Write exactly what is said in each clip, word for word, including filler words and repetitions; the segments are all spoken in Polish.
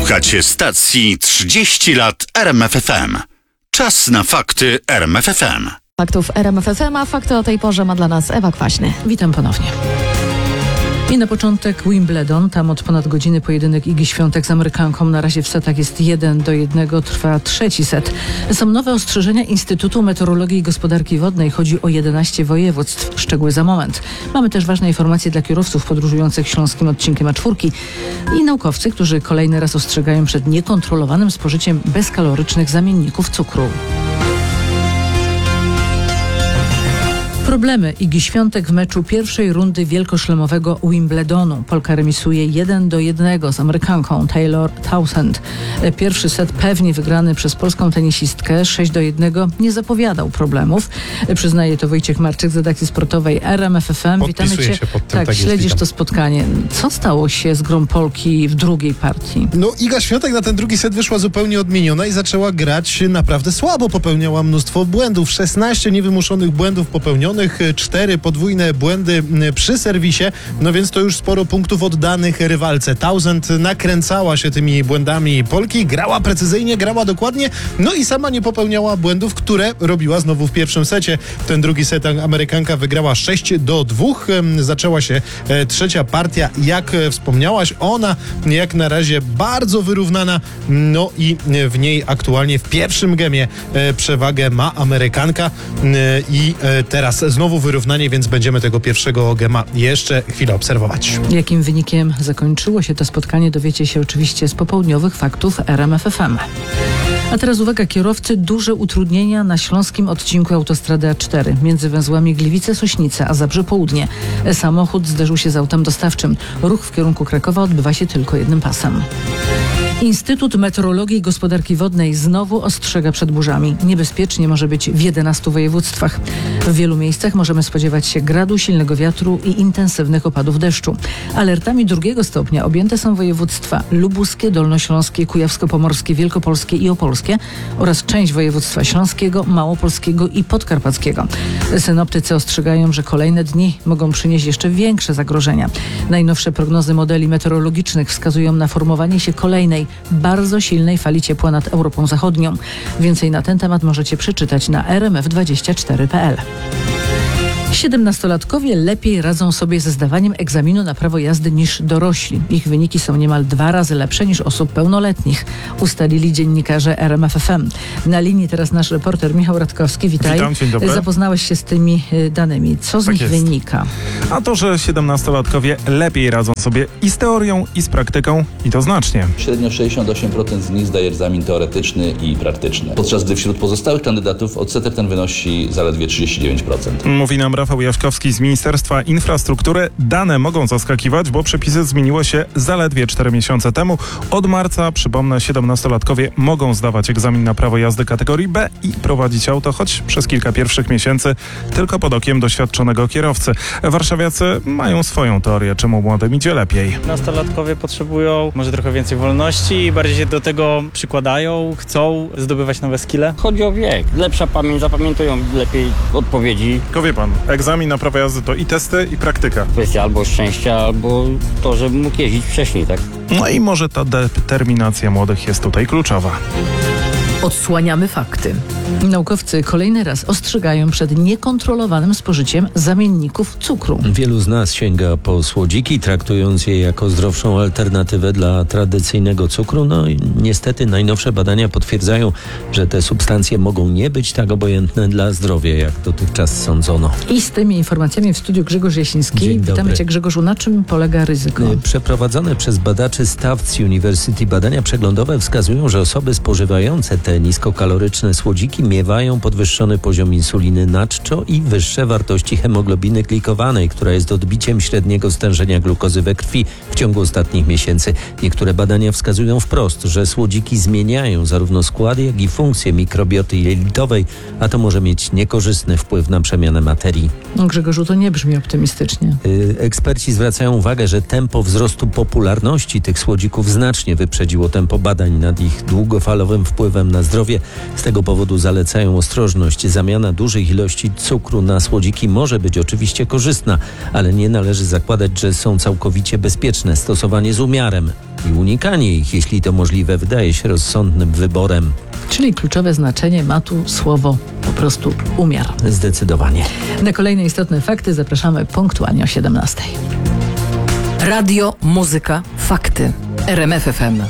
Słuchacie stacji trzydzieści lat R M F F M. Czas na fakty R M F F M. Faktów R M F F M, a fakty o tej porze ma dla nas Ewa Kwaśny. Witam ponownie. I na początek Wimbledon. Tam od ponad godziny pojedynek Igi Świątek z Amerykanką. Na razie w setach jest jeden do jednego. Trwa trzeci set. Są nowe ostrzeżenia Instytutu Meteorologii i Gospodarki Wodnej. Chodzi o jedenaście województw. Szczegóły za moment. Mamy też ważne informacje dla kierowców podróżujących śląskim odcinkiem A cztery i naukowcy, którzy kolejny raz ostrzegają przed niekontrolowanym spożyciem bezkalorycznych zamienników cukru. Problemy Igi Świątek w meczu pierwszej rundy wielkoszlemowego Wimbledonu. Polka remisuje jeden do jednego z Amerykanką Taylor Townsend. Pierwszy set pewnie wygrany przez polską tenisistkę sześć do jednego nie zapowiadał problemów. Przyznaje to Wojciech Marczyk z redakcji sportowej R M F F M. Podpisuję Witamy cię. się pod tym, tak, tak jest, śledzisz witam. to spotkanie. Co stało się z grą Polki w drugiej partii? No Iga Świątek na ten drugi set wyszła zupełnie odmieniona i zaczęła grać naprawdę słabo. Popełniała mnóstwo błędów. szesnaście niewymuszonych błędów popełnionych, cztery podwójne błędy przy serwisie, no więc to już sporo punktów oddanych rywalce. Townsend nakręcała się tymi błędami Polki, grała precyzyjnie, grała dokładnie, no i sama nie popełniała błędów, które robiła znowu w pierwszym secie. Ten drugi set Amerykanka wygrała sześć do dwóch. Zaczęła się trzecia partia, jak wspomniałaś, ona jak na razie bardzo wyrównana, no i w niej aktualnie w pierwszym gemie przewagę ma Amerykanka i teraz znowu wyrównanie, więc będziemy tego pierwszego gema jeszcze chwilę obserwować. Jakim wynikiem zakończyło się to spotkanie, dowiecie się oczywiście z popołudniowych faktów R M F F M. A teraz uwaga, kierowcy, duże utrudnienia na śląskim odcinku autostrady A cztery między węzłami Gliwice-Sośnice a Zabrze Południe. Samochód zderzył się z autem dostawczym. Ruch w kierunku Krakowa odbywa się tylko jednym pasem. Instytut Meteorologii i Gospodarki Wodnej znowu ostrzega przed burzami. Niebezpiecznie może być w jedenastu województwach. W wielu miejscach możemy spodziewać się gradu, silnego wiatru i intensywnych opadów deszczu. Alertami drugiego stopnia objęte są województwa lubuskie, dolnośląskie, kujawsko-pomorskie, wielkopolskie i opolskie oraz część województwa śląskiego, małopolskiego i podkarpackiego. Synoptycy ostrzegają, że kolejne dni mogą przynieść jeszcze większe zagrożenia. Najnowsze prognozy modeli meteorologicznych wskazują na formowanie się kolejnej bardzo silnej fali ciepła nad Europą Zachodnią. Więcej na ten temat możecie przeczytać na r m f dwadzieścia cztery kropka p l. Siedemnastolatkowie lepiej radzą sobie ze zdawaniem egzaminu na prawo jazdy niż dorośli. Ich wyniki są niemal dwa razy lepsze niż osób pełnoletnich, ustalili dziennikarze R M F F M. Na linii teraz nasz reporter Michał Radkowski. Witaj. Witam, dzień dobry. Zapoznałeś się z tymi y, danymi. Co z Tak nich jest. wynika? A to, że siedemnastolatkowie lepiej radzą sobie i z teorią, i z praktyką, i to znacznie. Średnio sześćdziesiąt osiem procent z nich zdaje egzamin teoretyczny i praktyczny. Podczas gdy wśród pozostałych kandydatów odsetek ten wynosi zaledwie trzydzieści dziewięć procent. Mówi nam Rafał Jaśkowski z Ministerstwa Infrastruktury. Dane mogą zaskakiwać, bo przepisy zmieniły się zaledwie cztery miesiące temu. Od marca, przypomnę, siedemnastolatkowie mogą zdawać egzamin na prawo jazdy kategorii B i prowadzić auto, choć przez kilka pierwszych miesięcy tylko pod okiem doświadczonego kierowcy. Warszawiacy mają swoją teorię, czemu młodym idzie lepiej. Nastolatkowie potrzebują może trochę więcej wolności i bardziej się do tego przykładają, chcą zdobywać nowe skille. Chodzi o wiek. Lepsza pamięć, zapamiętują lepiej odpowiedzi. Tylko wie pan, egzamin na prawo jazdy to i testy, i praktyka. Kwestia albo szczęścia, albo to, żeby mógł jeździć wcześniej, tak? No i może ta determinacja młodych jest tutaj kluczowa. Odsłaniamy fakty. Naukowcy kolejny raz ostrzegają przed niekontrolowanym spożyciem zamienników cukru. Wielu z nas sięga po słodziki, traktując je jako zdrowszą alternatywę dla tradycyjnego cukru. No i niestety najnowsze badania potwierdzają, że te substancje mogą nie być tak obojętne dla zdrowia, jak dotychczas sądzono. I z tymi informacjami w studiu Grzegorz Jasiński. Dzień Witamy dobry. Cię, Grzegorzu. Na czym polega ryzyko? Przeprowadzone przez badaczy z Tufts University badania przeglądowe wskazują, że osoby spożywające te niskokaloryczne słodziki miewają podwyższony poziom insuliny na czczo i wyższe wartości hemoglobiny glikowanej, która jest odbiciem średniego stężenia glukozy we krwi w ciągu ostatnich miesięcy. Niektóre badania wskazują wprost, że słodziki zmieniają zarówno skład, jak i funkcję mikrobioty jelitowej, a to może mieć niekorzystny wpływ na przemianę materii. No, Grzegorzu, to nie brzmi optymistycznie. Yy, eksperci zwracają uwagę, że tempo wzrostu popularności tych słodzików znacznie wyprzedziło tempo badań nad ich długofalowym wpływem na zdrowie. Z tego powodu zalecają ostrożność. Zamiana dużych ilości cukru na słodziki może być oczywiście korzystna, ale nie należy zakładać, że są całkowicie bezpieczne. Stosowanie z umiarem i unikanie ich, jeśli to możliwe, wydaje się rozsądnym wyborem. Czyli kluczowe znaczenie ma tu słowo po prostu umiar. Zdecydowanie. Na kolejne istotne fakty zapraszamy punktualnie o siedemnastej. Radio, muzyka, fakty. R M F F M.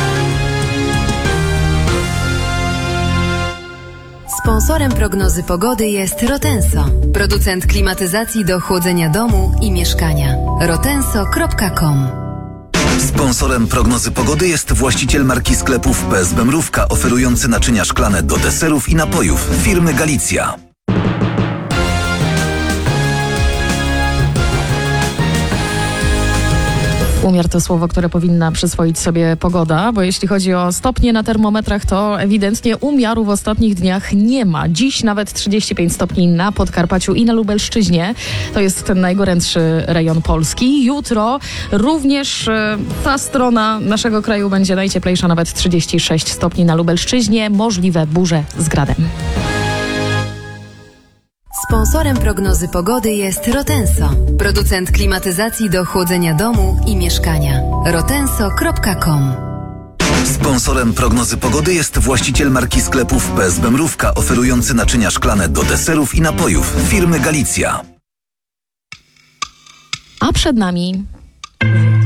Sponsorem prognozy pogody jest Rotenso, producent klimatyzacji do chłodzenia domu i mieszkania. rotenso kropka com. Sponsorem prognozy pogody jest właściciel marki sklepów P S B Mrówka, oferujący naczynia szklane do deserów i napojów firmy Galicja. Umiar to słowo, które powinna przyswoić sobie pogoda, bo jeśli chodzi o stopnie na termometrach, to ewidentnie umiaru w ostatnich dniach nie ma. Dziś nawet trzydzieści pięć stopni na Podkarpaciu i na Lubelszczyźnie. To jest ten najgorętszy rejon Polski. Jutro również e, ta strona naszego kraju będzie najcieplejsza, nawet trzydzieści sześć stopni na Lubelszczyźnie. Możliwe burze z gradem. Sponsorem prognozy pogody jest Rotenso, producent klimatyzacji do chłodzenia domu i mieszkania. rotenso kropka com. Sponsorem prognozy pogody jest właściciel marki sklepów P S B Mrówka, oferujący naczynia szklane do deserów i napojów firmy Galicja. A przed nami